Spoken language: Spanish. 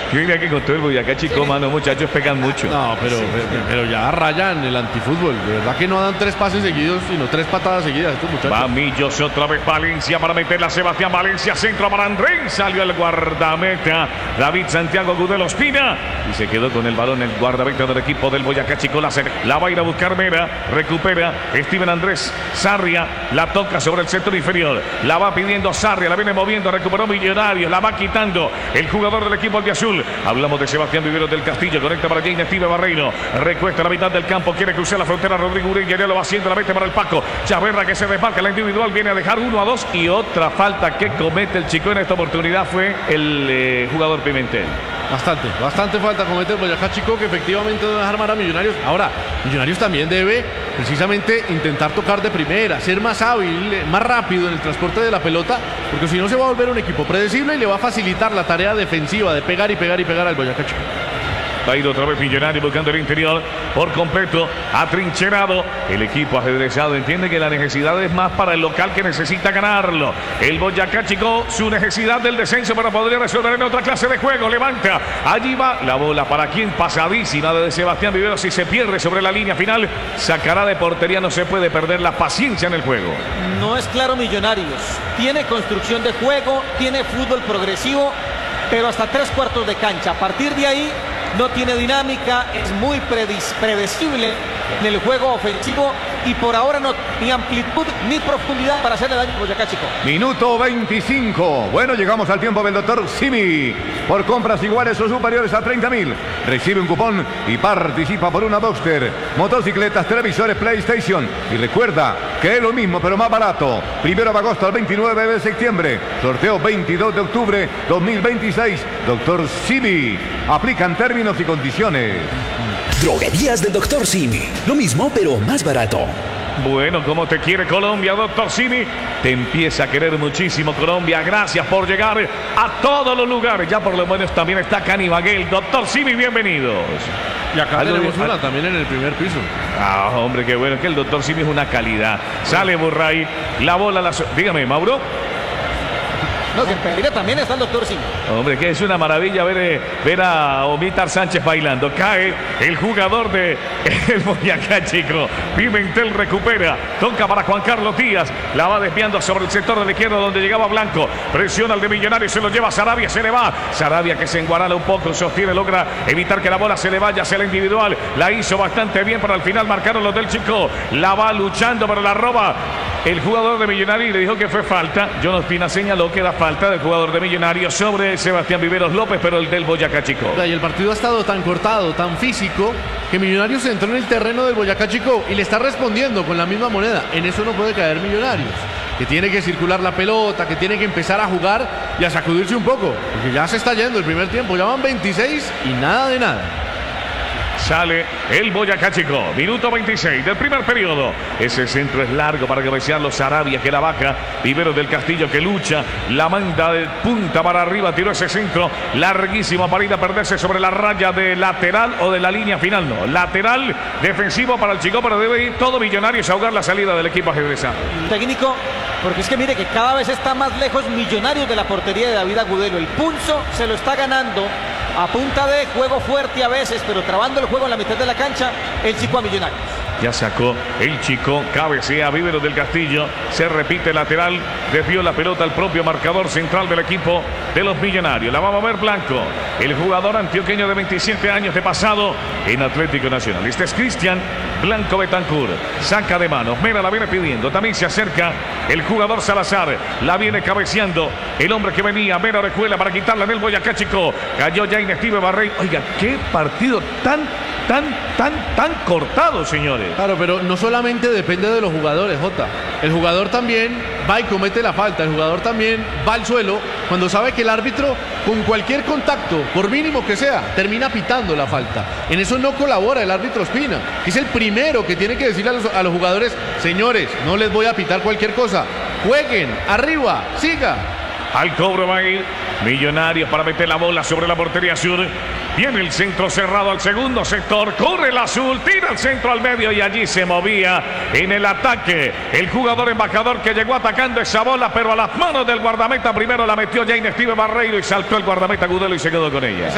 Yo diría que con todo el Boyacá Chico, mano, muchachos pegan mucho. No, pero ya rayan el antifútbol. De verdad que no dan 3 pases seguidos, sino 3 patadas seguidas estos muchachos. Va Millos otra vez Valencia para meterla. Sebastián Valencia, centro para Andrés. Salió el guardameta David Santiago Gudelo Espina. Y se quedó con el balón el guardameta del equipo del Boyacá Chico. La va a ir a buscar Mera. Recupera Steven Andrés. Sarria la toca sobre el sector inferior. La va pidiendo Sarria. La viene moviendo. Recuperó Millonarios. La va quitando el jugador del equipo de azul. Hablamos de Sebastián Viveros del Castillo. Conecta para Jane Steve Barreiro. Recuesta la mitad del campo. Quiere cruzar la frontera. Rodrigo Ureña ya lo va haciendo. La mete para el Paco. Chaverra que se desmarca. La individual viene a dejar 1-2. Y otra falta que comete el Chico en esta oportunidad fue el jugador Pimentel. Bastante falta comete el Boyacá Chico, que efectivamente no deja armar a Millonarios. Ahora, Millonarios también debe precisamente intentar tocar de primera, ser más hábil, más rápido en el transporte de la pelota, porque si no se va a volver un equipo predecible y le va a facilitar la tarea defensiva de pegar y pegar y pegar al Boyacá Chico. Va a ir otra vez Millonario buscando el interior por completo, atrincherado. El equipo ajedrezado entiende que la necesidad es más para el local, que necesita ganarlo. El Boyacá Chico, su necesidad del descenso, pero podría resolver en otra clase de juego. Levanta, allí va la bola para quien, pasadísima de Sebastián Viveros. Si se pierde sobre la línea final, sacará de portería. No se puede perder la paciencia en el juego. No es claro Millonarios. Tiene construcción de juego, tiene fútbol progresivo, pero hasta 3/4 de cancha. A partir de ahí no tiene dinámica, es muy predecible en el juego ofensivo y por ahora no ni amplitud ni profundidad para hacerle daño a Boyacá Chico. Minuto 25. Bueno, llegamos al tiempo del doctor Simi. Por compras iguales o superiores a 30.000, recibe un cupón y participa por una Boxster, motocicletas, televisores, PlayStation. Y recuerda que es lo mismo pero más barato. 1 de agosto al 29 de septiembre. Sorteo 22 de octubre 2026. Doctor Simi. Aplican términos y condiciones. Droguerías del Dr. Simi. Lo mismo, pero más barato. Bueno, como te quiere Colombia, doctor Simi. Te empieza a querer muchísimo Colombia. Gracias por llegar a todos los lugares. Ya por lo menos también está Cani Baguel. Doctor Simi, bienvenidos. Y acá tenemos una también en el primer piso. Ah, hombre, qué bueno. Es que el doctor Simi es una calidad. Sale Burray. La bola, dígame, Mauro. No, que en Pereira también está el doctor Simi. Hombre, que es una maravilla ver a Omítar Sánchez bailando. Cae el jugador de el Boyacá Chico. Pimentel recupera. Toca para Juan Carlos Díaz. La va desviando sobre el sector de la izquierda donde llegaba Blanco. Presiona al de Millonarios. Se lo lleva Sarabia. Se le va. Sarabia que se enguarala un poco. Sostiene, logra evitar que la bola se le vaya hacia la individual. La hizo bastante bien, pero al final marcaron los del Chico. La va luchando, pero la roba el jugador de Millonarios y le dijo que fue falta. John Ospina señaló que era falta del jugador de Millonarios sobre Sebastián Viveros López, pero el del Boyacá Chico. Y el partido ha estado tan cortado, tan físico, que Millonarios entró en el terreno del Boyacá Chico y le está respondiendo con la misma moneda. En eso no puede caer Millonarios, que tiene que circular la pelota, que tiene que empezar a jugar y a sacudirse un poco, porque ya se está yendo el primer tiempo, ya van 26 y nada de nada. Sale el Boyacá Chico. Minuto 26 del primer periodo. Ese centro es largo para cabecearlo. Sarabia que la baja. Viveros del Castillo que lucha. La manda de punta para arriba. Tiró ese centro larguísimo para ir a perderse sobre la raya de lateral o de la línea final. No, lateral defensivo para el Chico, pero debe ir todo Millonarios a ahogar la salida del equipo ajedrezado. Técnico, porque es que mire que cada vez está más lejos Millonarios de la portería de David Agudelo. El pulso se lo está ganando a punta de juego fuerte a veces, pero trabando el juego en la mitad de la cancha, el Chico a Millonarios. Ya sacó el Chico, cabecea Viveros del Castillo, se repite lateral, desvió la pelota al propio marcador central del equipo de los Millonarios. La va a mover Blanco, el jugador antioqueño de 27 años de pasado en Atlético Nacional. Este es Cristian Blanco Betancur, saca de manos, Mera la viene pidiendo, también se acerca el jugador Salazar, la viene cabeceando el hombre que venía, Mera recuela para quitarla en el Boyacá Chico, cayó Jane Steve Barreiro. Oiga, qué partido tan cortado, señores. Claro, pero no solamente depende de los jugadores, Jota. El jugador también va y comete la falta. El jugador también va al suelo cuando sabe que el árbitro, con cualquier contacto, por mínimo que sea, termina pitando la falta. En eso no colabora el árbitro Ospina, que es el primero que tiene que decirle a los jugadores: señores, no les voy a pitar cualquier cosa. Jueguen, arriba, siga. Al cobro va a ir Millonarios para meter la bola sobre la portería sur. Viene el centro cerrado al segundo sector. Corre el azul, tira el centro al medio y allí se movía en el ataque el jugador embajador que llegó atacando esa bola, pero a las manos del guardameta. Primero la metió Jane Steve Barreiro y saltó el guardameta Gudelo y se quedó con ella.